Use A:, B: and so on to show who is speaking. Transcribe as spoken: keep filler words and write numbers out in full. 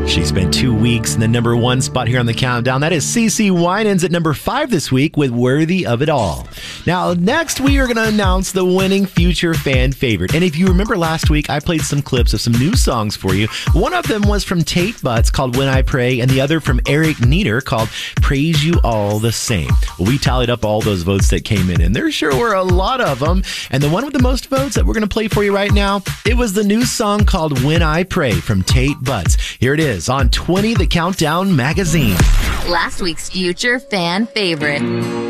A: She spent two weeks in the number one spot here on the countdown. That is CeCe Winans at number five this week with Worthy of It All. Now, next we are going to announce the winning future fan favorite. And if you remember last week, I played some clips of some new songs for you. One of them was from Tate Butts called When I Pray, and the other from Eric Nieder called Praise You All the Same. Well, we tallied up all those votes that came in, and there sure were a lot of them. And the one with the most votes that we're going to play for you right now, it was the new song called When I Pray from Tate Butts. Here it is on twenty The Countdown Magazine.
B: Last week's future fan favorite.